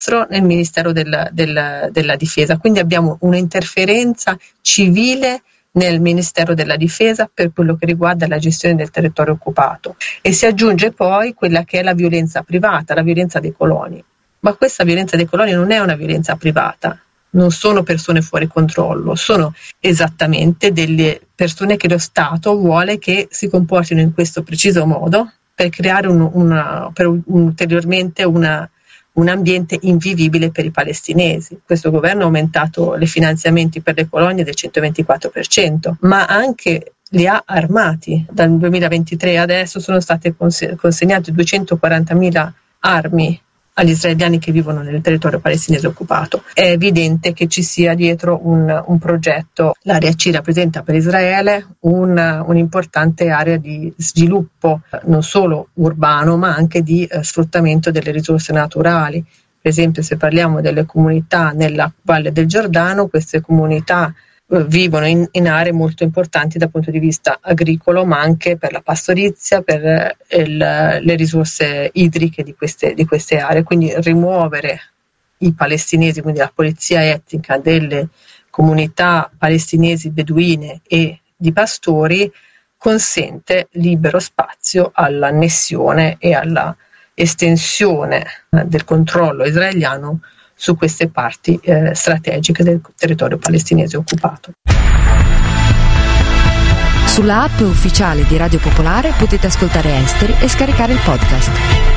nel Ministero della Difesa. Quindi abbiamo un'interferenza civile nel Ministero della Difesa per quello che riguarda la gestione del territorio occupato, e si aggiunge poi quella che è la violenza privata, la violenza dei coloni. Ma questa violenza dei coloni non è una violenza privata, non sono persone fuori controllo, sono esattamente delle persone che lo Stato vuole che si comportino in questo preciso modo per creare ulteriormente un ambiente invivibile per i palestinesi. Questo governo ha aumentato i finanziamenti per le colonie del 124%, ma anche li ha armati. Dal 2023 adesso sono state consegnate 240.000 armi agli israeliani che vivono nel territorio palestinese occupato. È evidente che ci sia dietro un progetto. L'area C rappresenta per Israele un'importante area di sviluppo non solo urbano ma anche di sfruttamento delle risorse naturali. Per esempio, se parliamo delle comunità nella Valle del Giordano, queste comunità vivono in aree molto importanti dal punto di vista agricolo, ma anche per la pastorizia, per le risorse idriche di queste aree. Quindi rimuovere i palestinesi, quindi la pulizia etnica delle comunità palestinesi beduine e di pastori, consente libero spazio all'annessione e alla estensione del controllo israeliano su queste parti strategiche del territorio palestinese occupato. Sulla app ufficiale di Radio Popolare potete ascoltare Esteri e scaricare il podcast.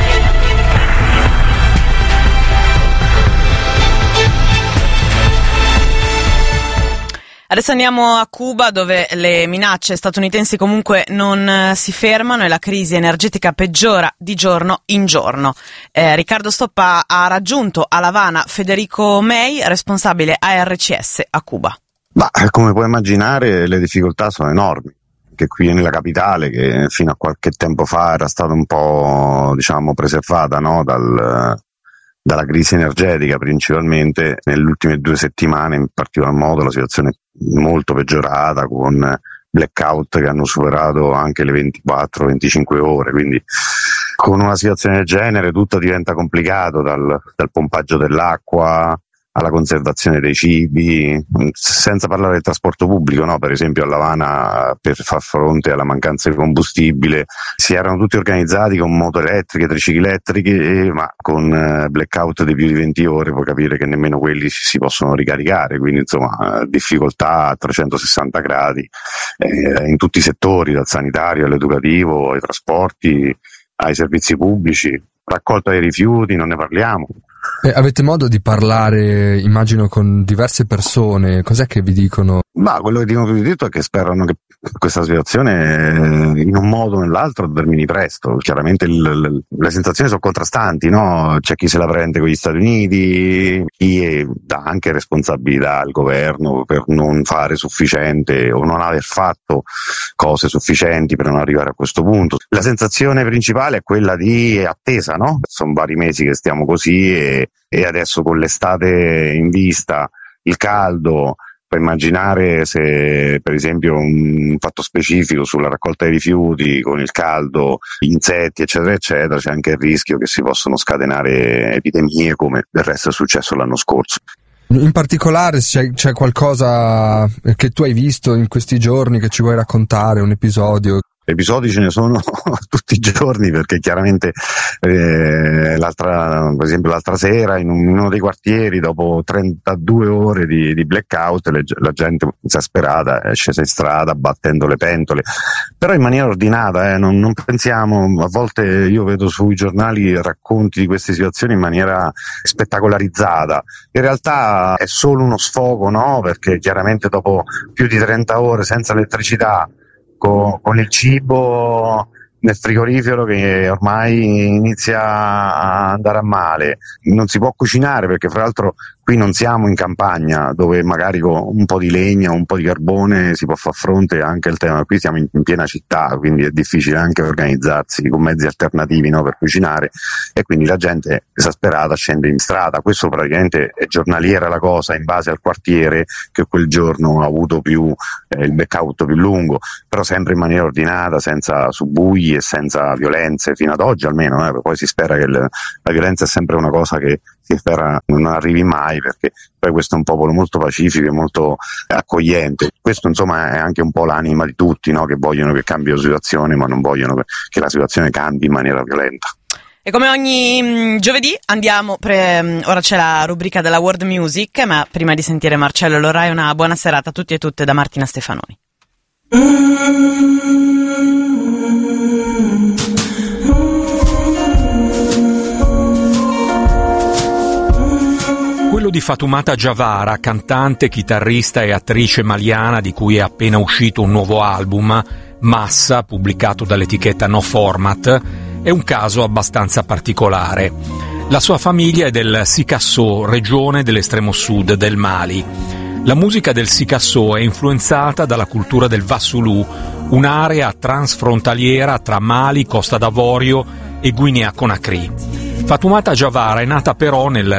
Adesso andiamo a Cuba, dove le minacce statunitensi comunque non si fermano e la crisi energetica peggiora di giorno in giorno. Riccardo Stoppa ha raggiunto a La Habana Federico May, responsabile ARCS a Cuba. Ma come puoi immaginare, le difficoltà sono enormi. Che qui nella capitale, che fino a qualche tempo fa era stata un po', preservata, no, dalla crisi energetica principalmente, nelle ultime 2 settimane in particolar modo la situazione è molto peggiorata, con blackout che hanno superato anche le 24-25 ore, quindi con una situazione del genere tutto diventa complicato, dal pompaggio dell'acqua alla conservazione dei cibi, senza parlare del trasporto pubblico, no? Per esempio a La Habana, per far fronte alla mancanza di combustibile, si erano tutti organizzati con moto elettriche, tricicli elettriche, ma con blackout di più di 20 ore puoi capire che nemmeno quelli si possono ricaricare, quindi insomma difficoltà a 360 gradi in tutti i settori, dal sanitario all'educativo, ai trasporti, ai servizi pubblici, raccolta dei rifiuti, non ne parliamo. Avete modo di parlare, immagino, con diverse persone? Cos'è che vi dicono? Ma quello che dicono più di tutto è che sperano che questa situazione in un modo o nell'altro termini presto. Chiaramente le sensazioni sono contrastanti, no? C'è chi se la prende con gli Stati Uniti, chi dà anche responsabilità al governo per non fare sufficiente o non aver fatto cose sufficienti per non arrivare a questo punto. La sensazione principale è quella di attesa, no? Sono vari mesi che stiamo così e adesso con l'estate in vista, il caldo, puoi immaginare se per esempio un fatto specifico sulla raccolta dei rifiuti, con il caldo, insetti eccetera eccetera, c'è anche il rischio che si possano scatenare epidemie come del resto è successo l'anno scorso. In particolare c'è qualcosa che tu hai visto in questi giorni che ci vuoi raccontare, un episodio? Episodi ce ne sono tutti i giorni, perché chiaramente per esempio l'altra sera in uno dei quartieri, dopo 32 ore di blackout, la gente esasperata è scesa in strada battendo le pentole, però in maniera ordinata, non pensiamo, a volte io vedo sui giornali racconti di queste situazioni in maniera spettacolarizzata, in realtà è solo uno sfogo, no? Perché chiaramente dopo più di 30 ore senza elettricità, con il cibo nel frigorifero che ormai inizia a andare a male, non si può cucinare perché fra l'altro qui non siamo in campagna dove magari con un po' di legna, un po' di carbone si può far fronte anche al tema, qui siamo in piena città, quindi è difficile anche organizzarsi con mezzi alternativi, no, per cucinare, e quindi la gente esasperata scende in strada. Questo praticamente è giornaliera la cosa, in base al quartiere che quel giorno ha avuto il blackout più lungo, però sempre in maniera ordinata, senza subbuie e senza violenze, fino ad oggi almeno, poi si spera che la violenza è sempre una cosa che si spera non arrivi mai, perché poi questo è un popolo molto pacifico e molto accogliente. Questo insomma è anche un po' l'anima di tutti, no? Che vogliono che cambi la situazione, ma non vogliono che la situazione cambi in maniera violenta. E come ogni giovedì andiamo, ora c'è la rubrica della World Music, ma prima di sentire Marcello Lorai una buona serata a tutti e tutte da Martina Stefanoni. Quello di Fatoumata Diawara, cantante, chitarrista e attrice maliana di cui è appena uscito un nuovo album, Massa, pubblicato dall'etichetta No Format, è un caso abbastanza particolare. La sua famiglia è del Sikasso, regione dell'estremo sud del Mali. La musica del Sikasso è influenzata dalla cultura del Vassulu, un'area transfrontaliera tra Mali, Costa d'Avorio e Guinea Conakry. Fatoumata Diawara è nata però nel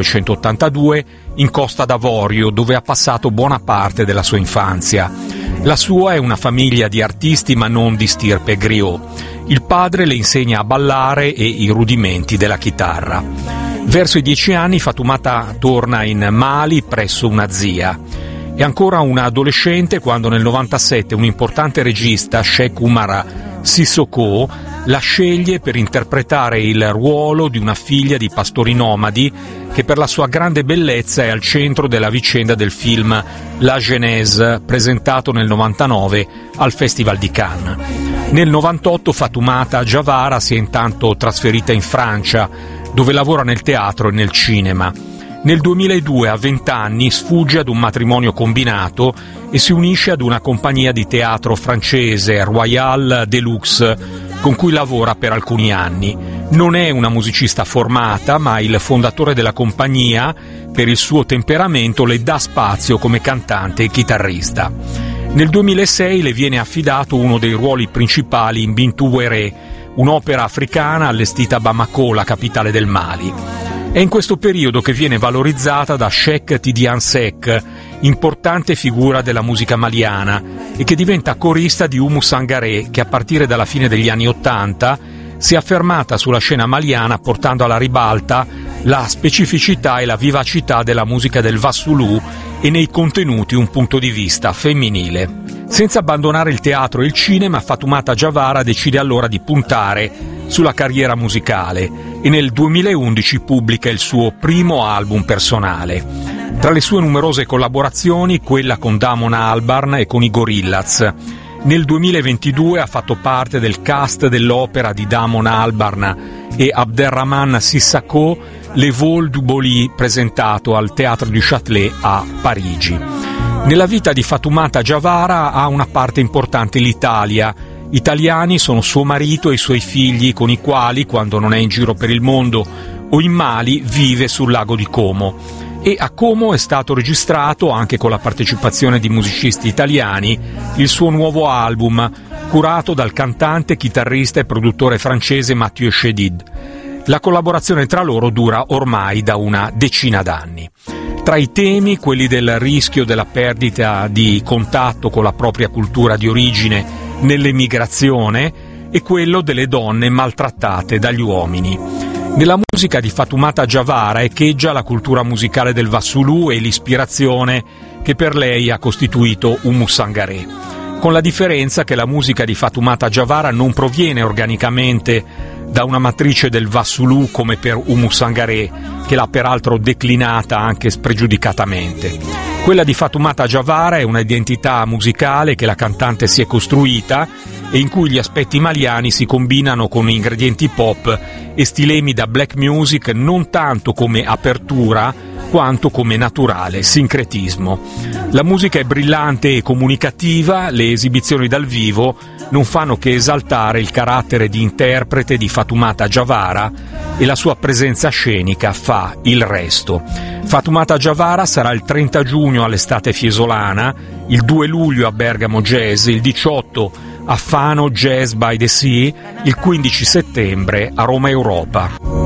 1982 in Costa d'Avorio, dove ha passato buona parte della sua infanzia. La sua è una famiglia di artisti ma non di stirpe griot. Il padre le insegna a ballare e i rudimenti della chitarra. Verso i 10 anni Fatoumata torna in Mali presso una zia. È ancora una adolescente quando nel 97 un importante regista, Cheikh Oumar Sissoko, la sceglie per interpretare il ruolo di una figlia di pastori nomadi che per la sua grande bellezza è al centro della vicenda del film La Genèse, presentato nel 99 al Festival di Cannes. Nel 98 Fatoumata Diawara si è intanto trasferita in Francia, dove lavora nel teatro e nel cinema. Nel 2002, a 20 anni, sfugge ad un matrimonio combinato e si unisce ad una compagnia di teatro francese, Royal Deluxe, con cui lavora per alcuni anni. Non è una musicista formata, ma il fondatore della compagnia, per il suo temperamento, le dà spazio come cantante e chitarrista. Nel 2006 le viene affidato uno dei ruoli principali in Bintou Wéré, un'opera africana allestita a Bamako, la capitale del Mali. È in questo periodo che viene valorizzata da Cheikh Tidiane Seck, importante figura della musica maliana, e che diventa corista di Oumou Sangaré, che a partire dalla fine degli anni '80 si è affermata sulla scena maliana portando alla ribalta la specificità e la vivacità della musica del Vassulu e nei contenuti un punto di vista femminile. Senza abbandonare il teatro e il cinema, Fatoumata Diawara decide allora di puntare sulla carriera musicale e nel 2011 pubblica il suo primo album personale. Tra le sue numerose collaborazioni, quella con Damon Albarn e con i Gorillaz. Nel 2022 ha fatto parte del cast dell'opera di Damon Albarn e Abderrahmane Sissako, Le Vol du Boli, presentato al Théâtre du Châtelet a Parigi. Nella vita di Fatoumata Diawara ha una parte importante l'Italia. Italiani sono suo marito e i suoi figli, con i quali, quando non è in giro per il mondo o in Mali, vive sul lago di Como. E a Como è stato registrato, anche con la partecipazione di musicisti italiani, il suo nuovo album, curato dal cantante, chitarrista e produttore francese Mathieu Chédid. La collaborazione tra loro dura ormai da una decina d'anni. Tra i temi, quelli del rischio della perdita di contatto con la propria cultura di origine nell'emigrazione e quello delle donne maltrattate dagli uomini. Nella musica di Fatoumata Diawara echeggia la cultura musicale del Vassulu e l'ispirazione che per lei ha costituito Oumou Sangaré, con la differenza che la musica di Fatoumata Diawara non proviene organicamente da una matrice del Vassulu come per Oumou Sangaré, che l'ha peraltro declinata anche spregiudicatamente. Quella di Fatoumata Diawara è un'identità musicale che la cantante si è costruita e in cui gli aspetti maliani si combinano con ingredienti pop e stilemi da black music non tanto come apertura quanto come naturale sincretismo. La musica è brillante e comunicativa, le esibizioni dal vivo non fanno che esaltare il carattere di interprete di Fatoumata Diawara e la sua presenza scenica fa il resto. Fatoumata Diawara sarà il 30 giugno all'Estate Fiesolana, il 2 luglio a Bergamo Jazz, il 18 a Fano Jazz by the Sea, il 15 settembre a Roma Europa.